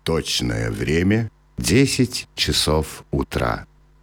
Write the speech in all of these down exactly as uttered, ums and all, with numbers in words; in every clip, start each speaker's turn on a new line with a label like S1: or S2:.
S1: Точное время – десять часов утра.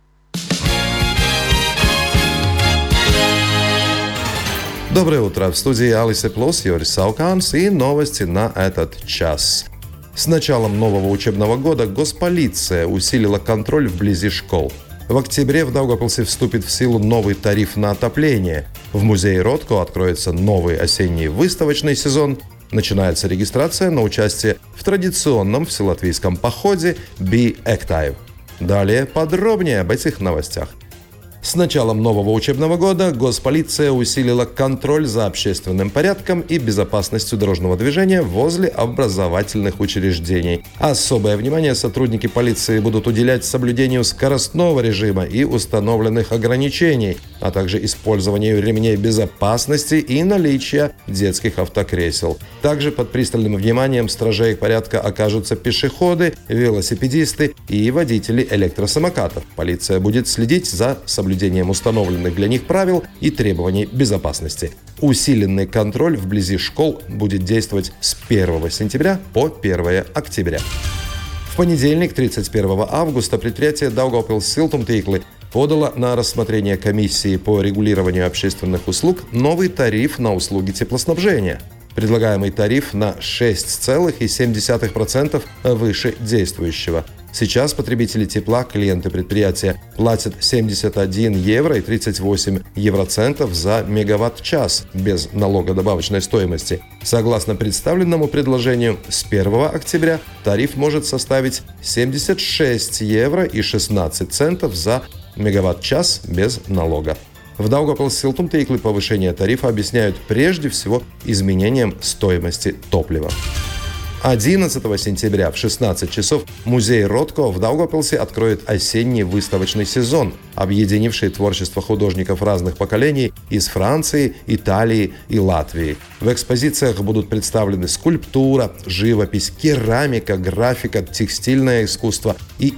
S2: Доброе утро! В студии Алисе Плюс, Юрий Сауканс и новости на этот час. С началом нового учебного года госполиция усилила контроль вблизи школ. В октябре в Даугавпилсе вступит в силу новый тариф на отопление. В музее Ротко откроется новый осенний выставочный сезон. Начинается регистрация на участие в традиционном вселатвийском походе «Би Эктайв». Далее подробнее об этих новостях. С началом нового учебного года госполиция усилила контроль за общественным порядком и безопасностью дорожного движения возле образовательных учреждений. Особое внимание сотрудники полиции будут уделять соблюдению скоростного режима и установленных ограничений, а также использованию ремней безопасности и наличия детских автокресел. Также под пристальным вниманием стражей порядка окажутся пешеходы, велосипедисты и водители электросамокатов. Полиция будет следить за соблюдением установленных для них правил и требований безопасности. Усиленный контроль вблизи школ будет действовать с первого сентября по первое октября. В понедельник, тридцать первого августа, предприятие Daugavpils Siltumtīkli подало на рассмотрение комиссии по регулированию общественных услуг новый тариф на услуги теплоснабжения. Предлагаемый тариф на шесть целых семь десятых процента выше действующего. Сейчас потребители тепла, клиенты предприятия, платят семьдесят один евро и тридцать восемь евроцентов за мегаватт-час без налога добавочной стоимости. Согласно представленному предложению, с первого октября тариф может составить семьдесят шесть евро и шестнадцать центов за мегаватт-час без налога. В Daugavpils Siltumtīkli повышение тарифа объясняют прежде всего изменением стоимости топлива. одиннадцатого сентября в шестнадцать часов музей Ротко в Даугавпилсе откроет осенний выставочный сезон, объединивший творчество художников разных поколений из Франции, Италии и Латвии. В экспозициях будут представлены скульптура, живопись, керамика, графика, текстильное искусство и